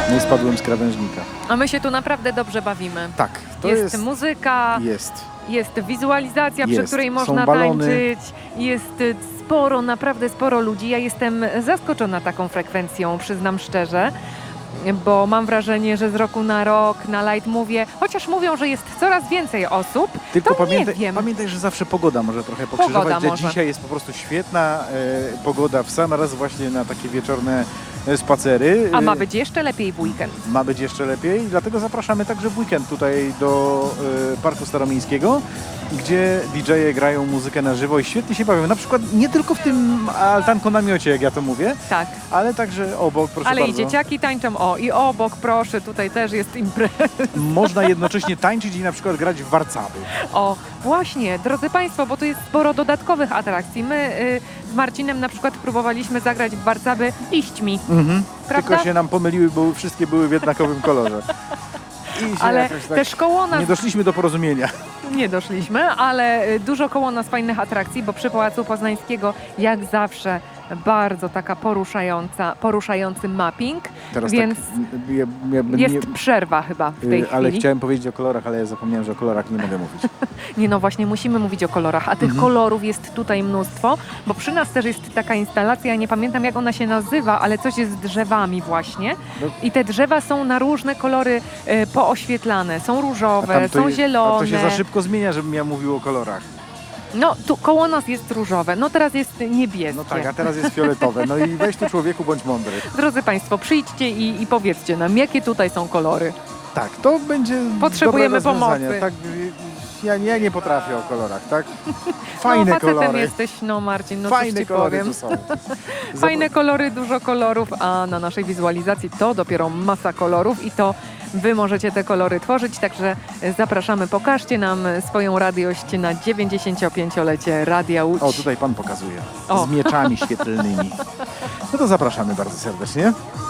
No i spadłem z krawężnika. A my się tu naprawdę dobrze bawimy. Tak, to Jest muzyka, Jest. jest wizualizacja, przy Jest. której Są można balony. tańczyć. Jest sporo, naprawdę sporo ludzi. Ja jestem zaskoczona taką frekwencją, przyznam szczerze. Bo mam wrażenie, że z roku na rok na Light mówię, chociaż mówią, że jest coraz więcej osób, Tylko to nie wiem. pamiętaj, że zawsze pogoda może trochę pokrzyżować, Pogoda że może. dzisiaj jest po prostu świetna pogoda w sam raz właśnie na takie wieczorne spacery. A ma być jeszcze lepiej w weekend. Ma być jeszcze lepiej, dlatego zapraszamy także w weekend tutaj do Parku Staromiejskiego, gdzie DJ-e grają muzykę na żywo i świetnie się bawią. Na przykład nie tylko w tym altanko-namiocie, jak ja to mówię, Tak, ale także obok, proszę ale bardzo. i dzieciaki tańczą, i obok, proszę, tutaj też jest impreza. Można jednocześnie tańczyć i na przykład grać w warcaby. O, właśnie, drodzy Państwo, bo tu jest sporo dodatkowych atrakcji. My z Marcinem na przykład próbowaliśmy zagrać w warcaby liśćmi, prawda? Tylko się nam pomyliły, bo wszystkie były w jednakowym kolorze. I się Ale jakoś tak też koło nas nie doszliśmy do porozumienia. nie doszliśmy, ale dużo koło nas fajnych atrakcji, bo przy Pałacu Poznańskiego jak zawsze bardzo taka poruszający mapping, Teraz więc tak, jest przerwa chyba w tej ale chwili. chciałem powiedzieć o kolorach, ale ja zapomniałem, że o kolorach nie mogę mówić. Nie, no właśnie, musimy mówić o kolorach, a tych kolorów jest tutaj mnóstwo, bo przy nas też jest taka instalacja, nie pamiętam jak ona się nazywa, ale coś jest z drzewami właśnie No. i te drzewa są na różne kolory pooświetlane, są różowe, są A zielone. to się za szybko zmienia, żebym ja mówił o kolorach. No, tu koło nas jest różowe, no teraz jest niebieskie. No tak, a teraz jest fioletowe. No i weź tu człowieku, bądź mądry. Drodzy Państwo, przyjdźcie i powiedzcie nam, jakie tutaj są kolory. Tak, to będzie Potrzebujemy dobre rozwiązanie. pomocy. Tak, ja nie potrafię o kolorach, tak? No, Fajne facetem kolory. jesteś, no Marcin, no coś Fajne ci kolory powiem. tu są. Fajne kolory, dużo kolorów, a na naszej wizualizacji to dopiero masa kolorów i to Wy możecie te kolory tworzyć, także zapraszamy, pokażcie nam swoją radość na 95-lecie Radia Łódź. O, tutaj pan pokazuje. O. Z mieczami świetlnymi. No to zapraszamy bardzo serdecznie.